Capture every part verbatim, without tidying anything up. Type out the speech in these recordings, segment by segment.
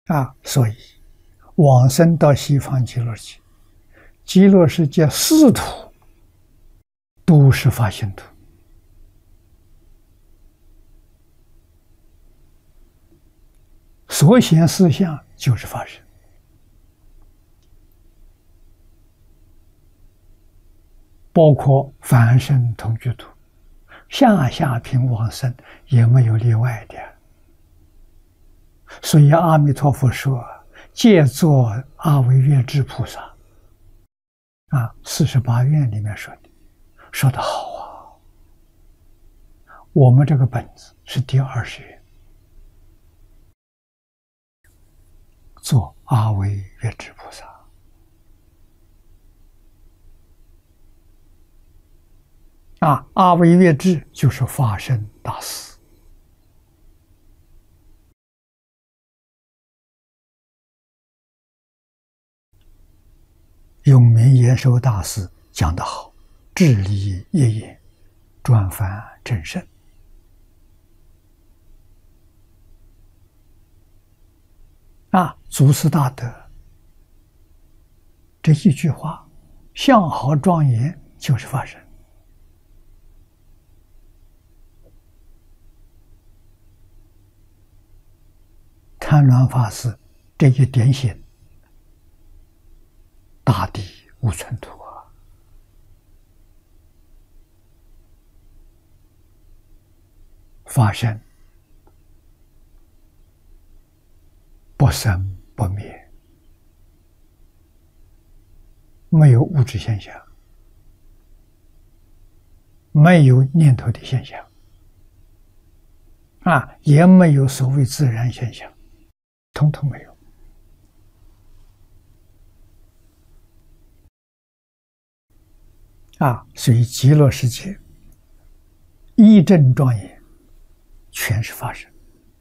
啊，所以往生到西方极乐界，极乐世界四土都是发心土，所显四相就是法身，包括凡圣同居土，下下品往生也没有例外的。所以阿弥陀佛说：“借作阿惟越致菩萨。”啊，四十八愿里面说的，说得好啊！我们这个本子是第二十愿，做阿惟越致菩萨。啊，阿惟越致就是法身大士。永明延寿大师讲得好：“智理业也，转凡正圣。”啊，祖师大德这一句话，相好庄严就是法身。贪鸾法师这一点醒，大地无尘土啊！法身不生不灭，没有物质现象，没有念头的现象，啊，也没有所谓自然现象，统统没有。啊，所以极乐世界一真庄严，全是法身。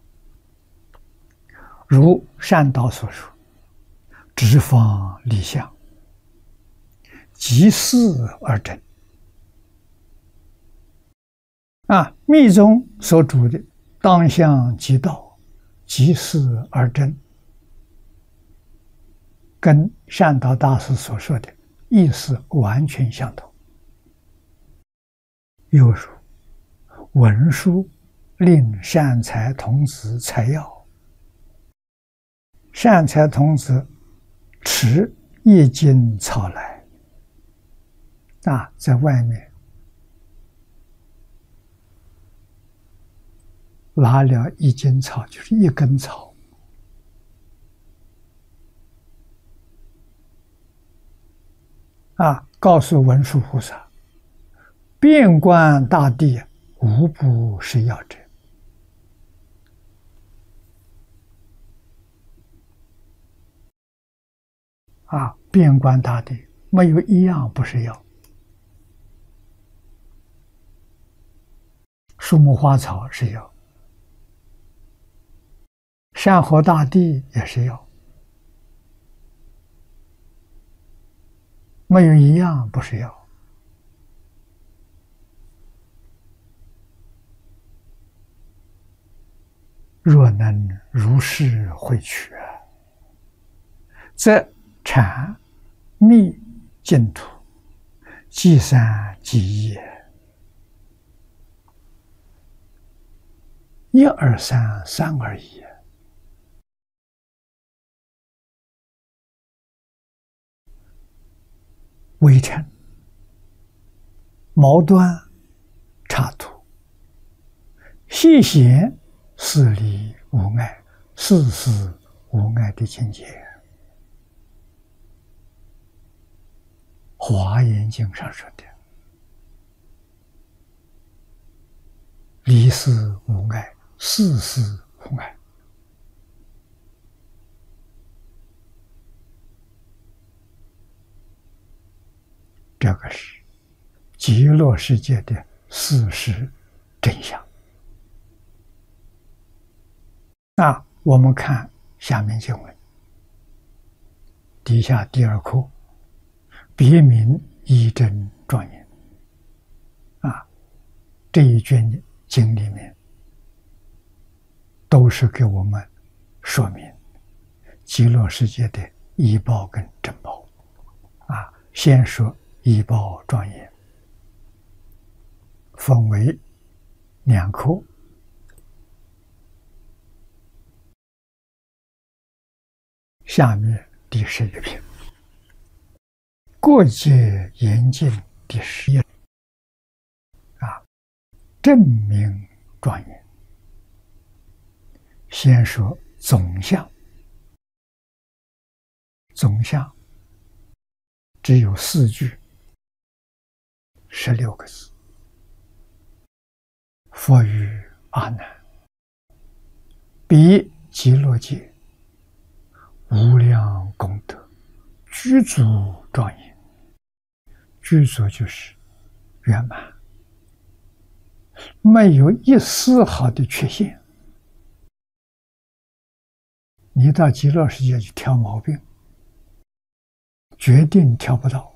如善导所说：“直方立相，即事而真。”啊，密宗所主的当相即道，即事而真，跟善导大师所说的意思完全相同。又如文殊令善财童子采药，善财童子持一斤草来，啊，在外面拿了一斤草，就是一根草，啊，告诉文殊菩萨：“遍观大地，无不是药者。”啊，遍观大地，没有一样不是药。树木花草是药，山河大地也是药，没有一样不是药。若能如是会取，则禅密净土，即三即一，一而三，三而一。微尘、毛端、插土，细显事理无碍，事事无碍的境界。华严经上说的离事无碍，事事无碍。这个是极乐世界的事实真相。那我们看下面经文，底下第二课，别名一真庄严。啊，这一卷经里面都是给我们说明极乐世界的医报跟正报。啊，先说医报庄严，分为两科。下面第十一篇，过界严禁第十一啊，正明庄严。先说总相，总相只有四句，十六个字。佛语阿难，彼极乐界无量功德，具足庄严。具足就是圆满，没有一丝毫的缺陷。你到极乐世界去挑毛病，决定挑不到。